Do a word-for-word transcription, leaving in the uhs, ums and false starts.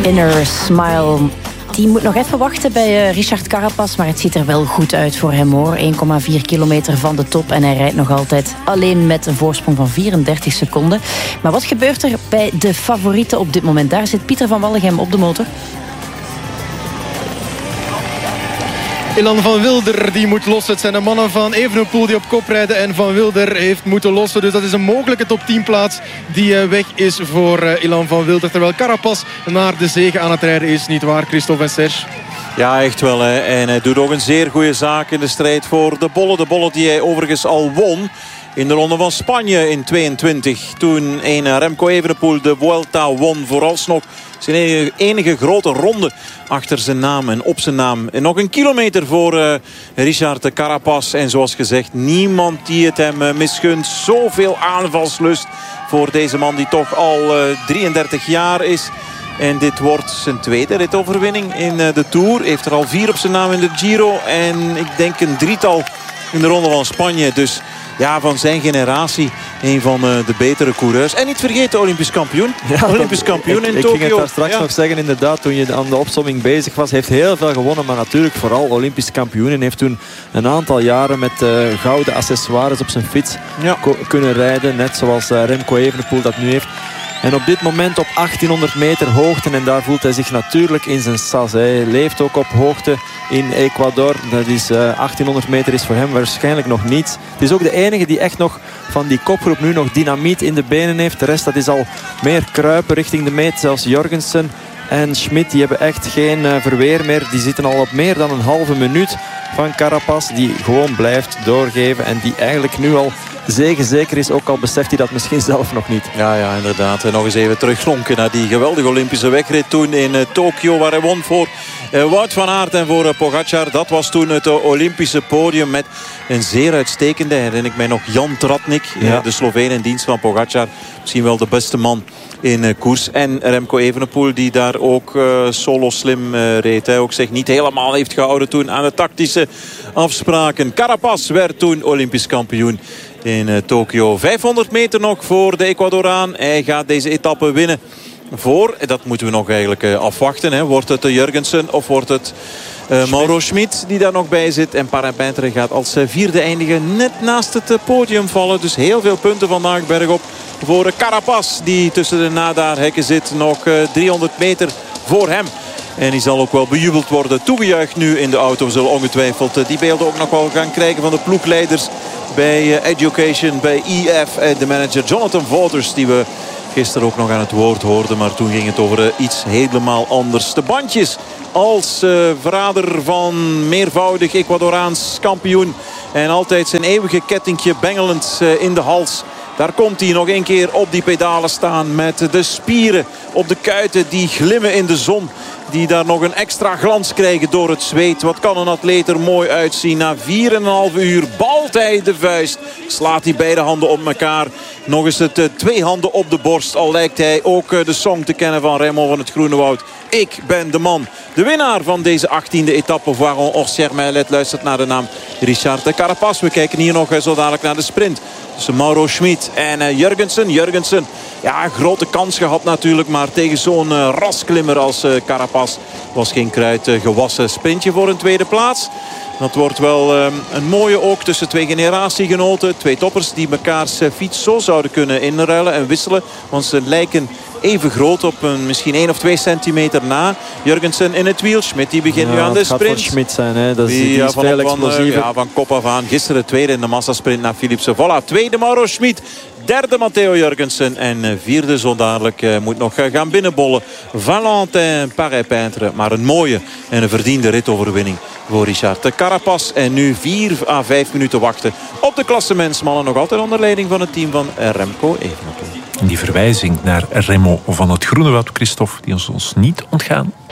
Inner Smile. Die moet nog even wachten bij uh, Richard Carapaz, maar het ziet er wel goed uit voor hem hoor. één komma vier kilometer van de top en hij rijdt nog altijd alleen met een voorsprong van vierendertig seconden. Maar wat gebeurt er bij de favorieten op dit moment? Daar zit Pieter van Wallegem op de motor. Ilan van Wilder die moet lossen. Het zijn de mannen van Evenepoel die op kop rijden. En Van Wilder heeft moeten lossen. Dus dat is een mogelijke top tien plaats die weg is voor Ilan van Wilder. Terwijl Carapaz naar de zege aan het rijden is. Niet waar, Christophe en Serge? Ja, echt wel. Hè. En hij doet ook een zeer goede zaak in de strijd voor de Bolle. De Bolle die hij overigens al won in de Ronde van Spanje in tweeëntwintig. Toen een Remco Evenepoel de Vuelta won. Vooralsnog zijn enige, enige grote ronde achter zijn naam en op zijn naam. En nog een kilometer voor uh, Richard Carapaz. En zoals gezegd, niemand die het hem uh, misgunt. Zoveel aanvalslust voor deze man die toch al uh, drieëndertig jaar is. En dit wordt zijn tweede ritoverwinning in uh, de Tour. Heeft er al vier op zijn naam in de Giro. En ik denk een drietal in de Ronde van Spanje. Dus ja, van zijn generatie een van uh, de betere coureurs. En niet vergeten, Olympisch kampioen. Ja, Olympisch kampioen ik, in ik Tokio. Ik ging het daar straks ja. nog zeggen, inderdaad, toen je aan de opsomming bezig was. Heeft heel veel gewonnen, maar natuurlijk vooral Olympisch kampioen. En heeft toen een aantal jaren met uh, gouden accessoires op zijn fiets ja. ko- kunnen rijden. Net zoals uh, Remco Evenepoel dat nu heeft. En op dit moment op achttienhonderd meter hoogte. En daar voelt hij zich natuurlijk in zijn sas. Hij leeft ook op hoogte in Ecuador. Dat is, uh, achttienhonderd meter is voor hem waarschijnlijk nog niets. Het is ook de enige die echt nog van die kopgroep nu nog dynamiet in de benen heeft. De rest dat is al meer kruipen richting de meet. Zelfs Jorgensen en Schmidt die hebben echt geen uh, verweer meer. Die zitten al op meer dan een halve minuut van Carapaz. Die gewoon blijft doorgeven. En die eigenlijk nu al zeker is, ook al beseft hij dat misschien zelf nog niet. Ja, ja, inderdaad. En nog eens even terugklonken naar die geweldige Olympische wegrit toen in uh, Tokio, waar hij won voor uh, Wout van Aert en voor uh, Pogacar. Dat was toen het uh, Olympische podium met een zeer uitstekende, herinner ik mij nog, Jan Tratnik, ja. uh, de Sloveen in dienst van Pogacar. Misschien wel de beste man in uh, koers. En Remco Evenepoel die daar ook uh, solo slim uh, reed. Hij ook zich niet helemaal heeft gehouden toen aan de tactische afspraken. Carapaz werd toen Olympisch kampioen in uh, Tokio. vijfhonderd meter nog voor de Ecuadoraan. Hij gaat deze etappe winnen voor. Dat moeten we nog eigenlijk uh, afwachten. Hè. Wordt het uh, Jurgensen of wordt het uh, Mauro Schmid die daar nog bij zit. En Parapintre gaat als uh, vierde eindigen net naast het uh, podium vallen. Dus heel veel punten vandaag bergop voor uh, Carapaz. Die tussen de nadaarhekken zit. Nog uh, driehonderd meter voor hem. En die zal ook wel bejubeld worden. Toegejuicht nu in de auto. We zullen ongetwijfeld uh, die beelden ook nog wel gaan krijgen van de ploegleiders bij uh, Education, bij E F en de manager Jonathan Vaughters, die we gisteren ook nog aan het woord hoorden. Maar toen ging het over uh, iets helemaal anders. De bandjes als uh, verrader van meervoudig Ecuadoraans kampioen. En altijd zijn eeuwige kettingje bengelend uh, in de hals. Daar komt hij nog een keer op die pedalen staan met de spieren op de kuiten die glimmen in de zon. Die daar nog een extra glans krijgen door het zweet. Wat kan een atleet er mooi uitzien. Na vier en een half uur balt hij de vuist. Slaat hij beide handen op elkaar. Nog eens het uh, twee handen op de borst. Al lijkt hij ook uh, de song te kennen van Raymond van het Groene Woud. Ik ben de man. De winnaar van deze achttiende etappe. Waarom Orsier Meilet luistert naar de naam Richard Carapaz. We kijken hier nog uh, zo dadelijk naar de sprint. Tussen Mauro Schmid en uh, Jurgensen. Jurgensen, ja, grote kans gehad natuurlijk. Maar tegen zo'n uh, rasklimmer als uh, Carapaz was geen kruid uh, gewassen. Sprintje voor een tweede plaats. Dat wordt wel uh, een mooie ook tussen twee generatiegenoten. Twee toppers die mekaars uh, fiets zo zouden kunnen inruilen en wisselen. Want ze lijken even groot op een misschien één of twee centimeter na. Jurgensen in het wiel. Schmid die begint ja, nu aan de sprint. Het gaat voor Schmid zijn. Hè. Dat is, die, die is ja, veel van, explosiever. Ja, van kop af aan. Gisteren tweede in de massasprint naar Philipsen. Voilà, tweede Mauro Schmid. Derde Matteo Jurgensen. En vierde zo dadelijk uh, moet nog uh, gaan binnenbollen. Valentin Parapintre. Maar een mooie en een verdiende ritoverwinning voor Richard Carapaz. En nu vier à vijf minuten wachten op de klassementsmannen. Nog altijd onder leiding van het team van Remco Evenepoel. Die verwijzing naar Remo van het Groene Woud, Christophe, die ons, ons niet ontgaan.